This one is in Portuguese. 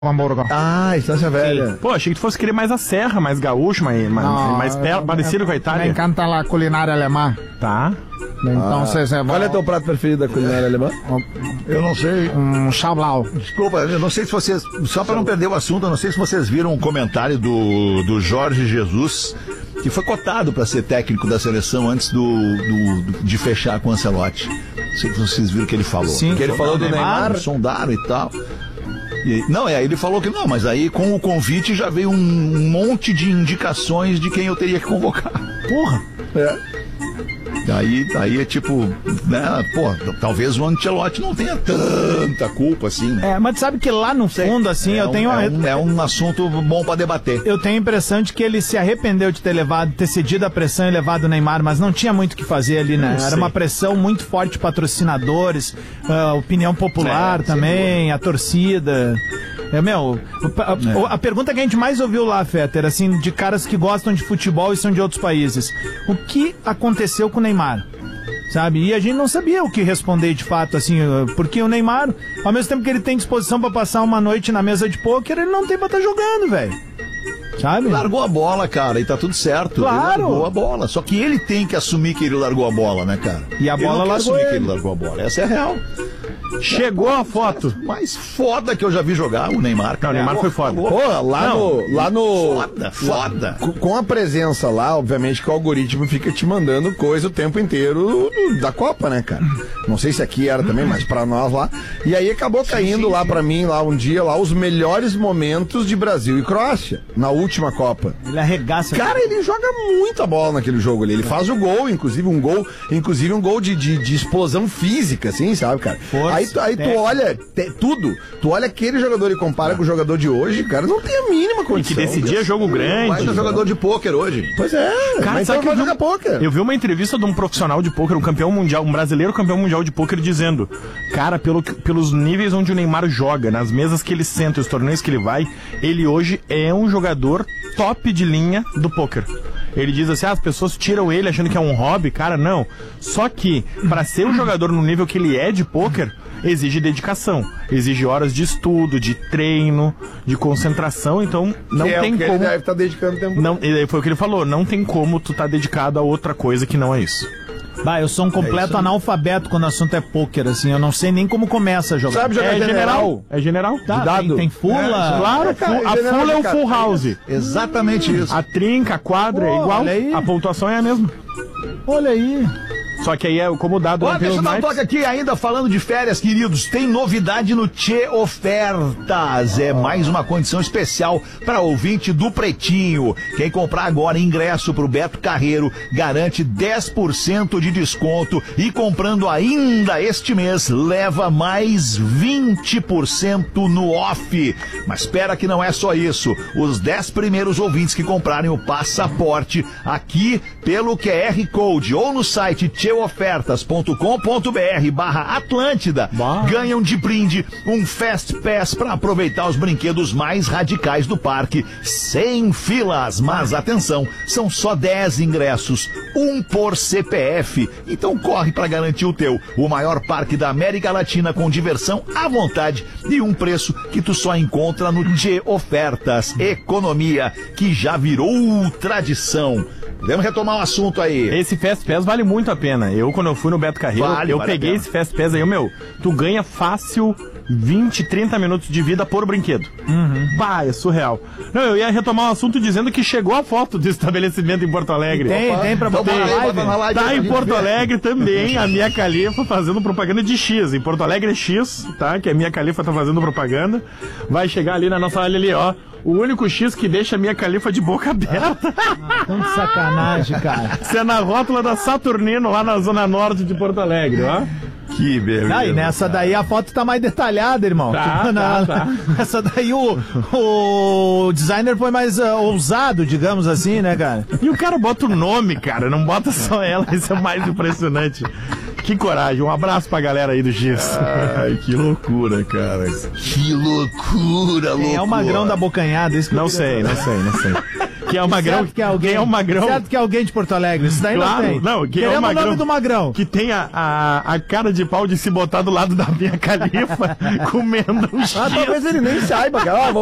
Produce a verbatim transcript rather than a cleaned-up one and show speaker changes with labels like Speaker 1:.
Speaker 1: Hamburgo.
Speaker 2: Ah, Estância Velha.
Speaker 3: Pô, achei que tu fosse querer mais a Serra, mais gaúcho, mais, mais,
Speaker 1: Não,
Speaker 3: mais perto, parecido com a Itália.
Speaker 1: Me encanta a culinária alemã.
Speaker 3: Tá.
Speaker 1: Então, vocês...
Speaker 2: Ah. Qual é teu prato preferido da culinária alemã?
Speaker 4: Eu não sei.
Speaker 1: Um Schablau.
Speaker 4: Desculpa, eu não sei se vocês... Só para não perder o assunto, eu não sei se vocês viram um comentário do, do Jorge Jesus, que foi cotado para ser técnico da seleção antes do, do, do- de fechar com o Ancelotti. Não sei se vocês viram o que ele falou.
Speaker 1: Sim.
Speaker 2: Que ele falou do Neymar?
Speaker 4: Sondaram e tal. E, não, é, ele falou que não, mas aí com o convite já veio um, um monte de indicações de quem eu teria que convocar.
Speaker 3: Porra.
Speaker 4: É. Aí, aí é tipo, né, pô, talvez o Ancelotti não tenha tanta culpa assim, né?
Speaker 1: É, mas sabe que lá no fundo, assim,
Speaker 4: é
Speaker 1: eu
Speaker 4: um,
Speaker 1: tenho...
Speaker 4: É um, é um assunto bom pra debater.
Speaker 1: Eu tenho a impressão de que ele se arrependeu de ter levado, ter cedido a pressão e levado o Neymar, mas não tinha muito o que fazer ali, né? Era uma pressão muito forte de patrocinadores, a opinião popular
Speaker 4: É,
Speaker 1: também, a torcida. É, meu, a, a- a pergunta que a gente mais ouviu lá, Fetter, assim, de caras que gostam de futebol e são de outros países. O que aconteceu com o Neymar? Sabe? E a gente não sabia o que responder de fato, assim, porque o Neymar, ao mesmo tempo que ele tem disposição pra passar uma noite na mesa de pôquer, ele não tem pra estar jogando, velho. Sabe?
Speaker 4: Largou a bola, cara, e tá tudo certo.
Speaker 1: Claro.
Speaker 4: Ele largou a bola. Só que ele tem que assumir que ele largou a bola, né, cara?
Speaker 1: E a
Speaker 4: Ele
Speaker 1: bola
Speaker 4: não quer
Speaker 1: largou
Speaker 4: assumir
Speaker 1: ele.
Speaker 4: que ele largou a bola. Essa é a real.
Speaker 3: Chegou a foto.
Speaker 4: Mais foda que eu já vi jogar o Neymar,
Speaker 3: Não,
Speaker 4: cara.
Speaker 3: o Neymar foi foda.
Speaker 2: Pô, lá no... Lá no
Speaker 4: Foda, foda.
Speaker 2: Com- Com a presença lá, obviamente que o algoritmo fica te mandando coisa o tempo inteiro do- da Copa, né, cara? Não sei se aqui era também, mas pra nós lá. E aí acabou caindo lá pra mim, lá um dia, lá os melhores momentos de Brasil e Croácia, na última Copa.
Speaker 1: Ele arregaça.
Speaker 2: Cara, ele joga muita bola naquele jogo ali. Ele faz o gol, inclusive um gol, inclusive um gol de, de, de explosão física, assim, sabe, cara?
Speaker 1: Força,
Speaker 2: aí tu- aí tu
Speaker 1: técnica.
Speaker 2: olha te- tudo, tu olha aquele jogador e compara com o jogador de hoje, cara, não tem a mínima
Speaker 3: E
Speaker 2: condição.
Speaker 3: que decidia jogo grande.
Speaker 4: Vai ser jogador de pôquer hoje.
Speaker 2: Pois é,
Speaker 3: Cara,
Speaker 2: mas
Speaker 3: sabe
Speaker 2: então
Speaker 3: que eu
Speaker 2: vai
Speaker 3: vi,
Speaker 2: jogar pôquer.
Speaker 3: eu vi uma entrevista de um profissional de pôquer, um campeão mundial, um brasileiro campeão mundial de pôquer, dizendo: cara, pelo, que- pelos níveis onde o Neymar joga, nas mesas que ele senta, os torneios que ele vai, ele hoje é um jogador top de linha do pôquer. Ele diz assim: ah, as pessoas tiram ele achando que é um hobby. Cara, não. Só que, pra ser um jogador no nível que ele é de pôquer, exige dedicação, exige horas de estudo, de treino, de concentração, então não
Speaker 2: Que é
Speaker 3: tem
Speaker 2: o que
Speaker 3: como...
Speaker 2: ele deve estar dedicando tempo.
Speaker 3: Não, e foi o que ele falou, não tem como tu tá dedicado a outra coisa que não é isso.
Speaker 1: Bah, eu sou um completo analfabeto quando o assunto é pôquer, assim, eu não sei nem como começa a jogar.
Speaker 2: Sabe jogar
Speaker 3: É
Speaker 2: general?
Speaker 3: general, é general.
Speaker 1: Tá,
Speaker 2: de dado?
Speaker 1: Tem, tem fula.
Speaker 3: Claro,
Speaker 2: É, cara,
Speaker 3: fu- a
Speaker 2: general
Speaker 3: fula é
Speaker 2: de
Speaker 3: o
Speaker 2: cara.
Speaker 3: full house.
Speaker 4: Exatamente isso.
Speaker 3: A trinca, a quadra é
Speaker 1: Pô,
Speaker 3: igual,
Speaker 1: olha aí.
Speaker 3: a pontuação é a mesma.
Speaker 1: Olha aí.
Speaker 3: Só que aí é como o dado
Speaker 4: Ó,
Speaker 3: não tem
Speaker 4: deixa
Speaker 3: os
Speaker 4: eu dar um
Speaker 3: naipes.
Speaker 4: toque aqui ainda falando de férias, queridos. Tem novidade no Tchê Ofertas. É mais uma condição especial para ouvinte do Pretinho. Quem comprar agora ingresso pro Beto Carreiro garante dez por cento de desconto e comprando ainda este mês leva mais vinte por cento no off. Mas espera que não é só isso. Os dez primeiros ouvintes que comprarem o passaporte aqui pelo Q R Code ou no site tchê ofertas ponto com ponto br barra Atlântida ganham de brinde um Fast Pass para aproveitar os brinquedos mais radicais do parque sem filas. Mas atenção, são só dez ingressos, um por C P F. Então corre para garantir o teu. O maior parque da América Latina com diversão à vontade e um preço que tu só encontra no Tchê Ofertas. Economia que já virou tradição. Vamos retomar o assunto aí.
Speaker 3: Esse Fast Pass vale muito a pena. Eu, quando eu fui no Beto Carreiro,
Speaker 4: Vale,
Speaker 3: eu
Speaker 4: vale a
Speaker 3: peguei
Speaker 4: pena.
Speaker 3: esse Fast Pass aí, meu, tu ganha fácil vinte, trinta minutos de vida por brinquedo. Uhum. Bah, é surreal. Não, eu ia retomar o assunto dizendo que chegou a foto do estabelecimento em Porto Alegre.
Speaker 1: Tem, tem pra
Speaker 4: Então
Speaker 1: botar
Speaker 4: bora
Speaker 1: na
Speaker 4: aí,
Speaker 1: live.
Speaker 4: bota na live.
Speaker 3: Tá
Speaker 4: aí,
Speaker 3: em
Speaker 4: pra
Speaker 3: Porto
Speaker 4: gente ver.
Speaker 3: Alegre também, a Mia Khalifa fazendo propaganda de X. Em Porto Alegre é X, tá? Que a Mia Khalifa tá fazendo propaganda. Vai chegar ali na nossa área ali, ó. O único X que deixa a Mia Khalifa de boca aberta.
Speaker 1: Tão de sacanagem, cara.
Speaker 3: Isso é na rótula da Saturnino, lá na zona norte de Porto Alegre, ó.
Speaker 4: Que beleza.
Speaker 1: Ah, e nessa daí a foto tá mais detalhada, irmão.
Speaker 3: Tá,
Speaker 1: Tipo, na-
Speaker 3: tá, tá.
Speaker 1: Essa daí o, o designer foi mais ah, ousado, digamos assim, né, cara?
Speaker 3: E o cara bota o nome, cara, não bota só ela, isso é mais impressionante. Que coragem, um abraço pra galera aí do X.
Speaker 4: Ai, que loucura, cara. Que loucura, loucura.
Speaker 1: Quem é o magrão da bocanhada? Isso que eu
Speaker 3: Não
Speaker 1: queria
Speaker 3: sei,
Speaker 1: saber.
Speaker 3: não sei, não sei. Quem é o Magrão?
Speaker 1: Certo que é alguém,
Speaker 3: Quem é o Magrão?
Speaker 1: Certo que é alguém de Porto Alegre. Isso daí
Speaker 3: Claro,
Speaker 1: não tem.
Speaker 3: não, quem é o
Speaker 1: Queremos
Speaker 3: Magrão?
Speaker 1: o nome do Magrão.
Speaker 3: Que tem a, a, a cara de pau de se botar do lado da minha califa comendo um X.
Speaker 2: Ah, talvez ele nem saiba, cara. Ó, vou